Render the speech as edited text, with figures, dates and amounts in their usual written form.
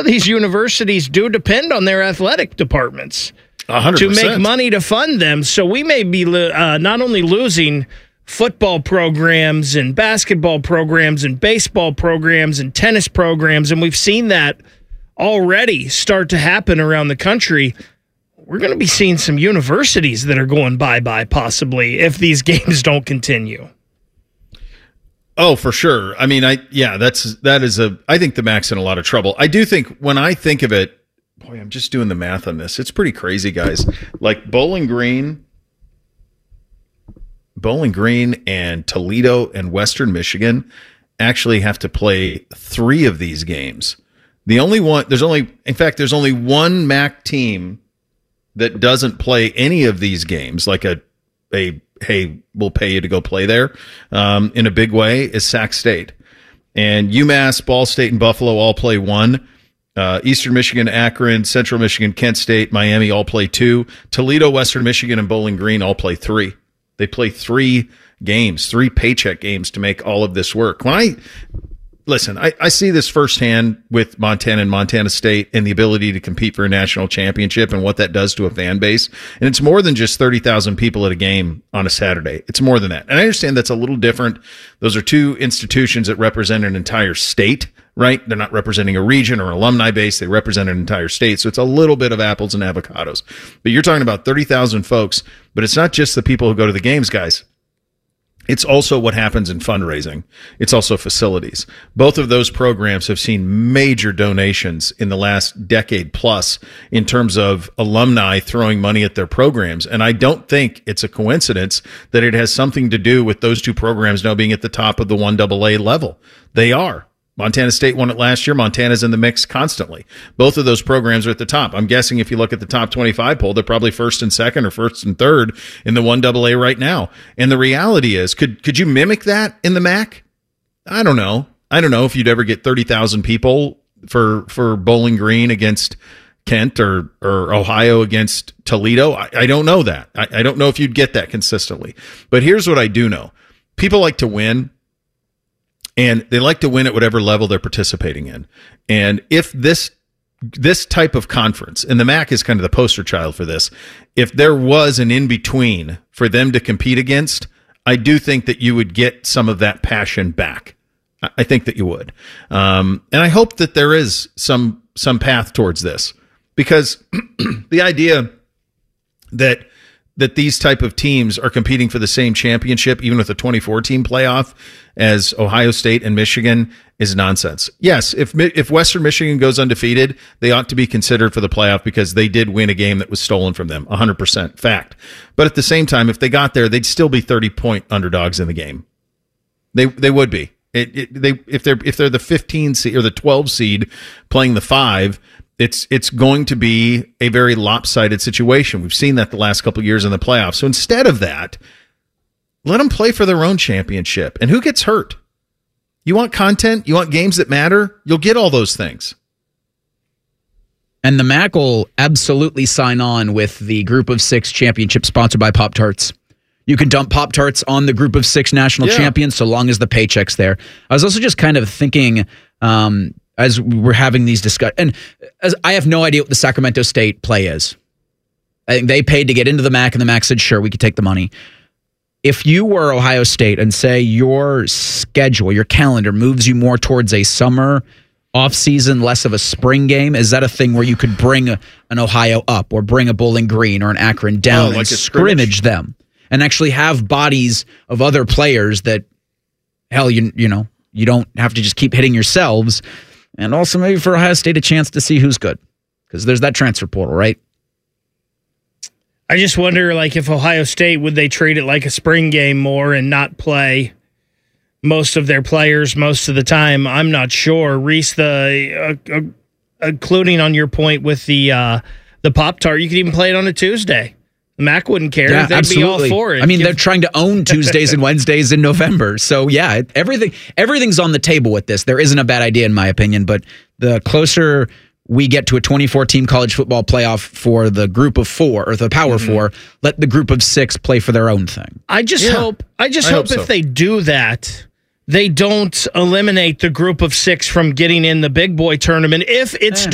of these universities do depend on their athletic departments 100%. to make money to fund them. So we may be not only losing football programs and basketball programs and baseball programs and tennis programs, and we've seen that already start to happen around the country. We're going to be seeing some universities that are going bye-bye possibly if these games don't continue. Oh, for sure. I mean, I think the MAC's in a lot of trouble. I do think when I think of it, boy, I'm just doing the math on this. It's pretty crazy, guys. Like Bowling Green and Toledo and Western Michigan actually have to play 3 of these games. There's only one MAC team that doesn't play any of these games, like hey, we'll pay you to go play there in a big way, is Sac State. And UMass, Ball State, and Buffalo all play 1. Eastern Michigan, Akron, Central Michigan, Kent State, Miami all play 2. Toledo, Western Michigan, and Bowling Green all play 3. They play 3 games, 3 paycheck games to make all of this work. Listen, I see this firsthand with Montana and Montana State and the ability to compete for a national championship and what that does to a fan base. And it's more than just 30,000 people at a game on a Saturday. It's more than that. And I understand that's a little different. Those are 2 institutions that represent an entire state, right? They're not representing a region or alumni base. They represent an entire state. So it's a little bit of apples and avocados. But you're talking about 30,000 folks. But it's not just the people who go to the games, guys. It's also what happens in fundraising. It's also facilities. Both of those programs have seen major donations in the last decade plus in terms of alumni throwing money at their programs. And I don't think it's a coincidence that it has something to do with those 2 programs now being at the top of the 1AA level. They are. Montana State won it last year. Montana's in the mix constantly. Both of those programs are at the top. I'm guessing if you look at the top 25 poll, they're probably first and second or first and third in the 1AA right now. And the reality is, could you mimic that in the MAC? I don't know. I don't know if you'd ever get 30,000 people for Bowling Green against Kent or Ohio against Toledo. I don't know that. I don't know if you'd get that consistently. But here's what I do know. People like to win. And they like to win at whatever level they're participating in. And if this type of conference, and the MAC is kind of the poster child for this, if there was an in-between for them to compete against, I do think that you would get some of that passion back. I think that you would. And I hope that there is some path towards this. Because the idea that these type of teams are competing for the same championship, even with a 24-team playoff, as Ohio State and Michigan, is nonsense. Yes, if Western Michigan goes undefeated, they ought to be considered for the playoff because they did win a game that was stolen from them, 100% fact. But at the same time, if they got there, they'd still be 30-point underdogs in the game. They would be. If they're the 15 seed or the 12 seed playing the 5. It's going to be a very lopsided situation. We've seen that the last couple of years in the playoffs. So instead of that, let them play for their own championship. And who gets hurt? You want content? You want games that matter? You'll get all those things. And the MAC will absolutely sign on with the Group of 6 championship sponsored by Pop-Tarts. You can dump Pop-Tarts on the Group of 6 national champions so long as the paycheck's there. I was also just kind of thinking, as we're having these discussions, and as I have no idea what the Sacramento State play is. I think they paid to get into the MAC, and the MAC said, sure, we could take the money. If you were Ohio State and say your schedule, your calendar moves you more towards a summer off-season, less of a spring game, is that a thing where you could bring an Ohio up or bring a Bowling Green or an Akron down and scrimmage them and actually have bodies of other players that, hell, you don't have to just keep hitting yourselves. And also maybe for Ohio State a chance to see who's good. Because there's that transfer portal, right? I just wonder, if Ohio State, would they treat it like a spring game more and not play most of their players most of the time? I'm not sure. Reese, including on your point with the Pop-Tart, you could even play it on a Tuesday. The MAC wouldn't care. Yeah, They'd absolutely. be all for it. I mean, they're trying to own Tuesdays and Wednesdays in November. So, yeah, everything's on the table with this. There isn't a bad idea, in my opinion, but the closer we get to a 24-team college football playoff for the Group of 4 or the Power 4, let the Group of 6 play for their own thing. I hope if they do that, they don't eliminate the Group of 6 from getting in the big boy tournament if it's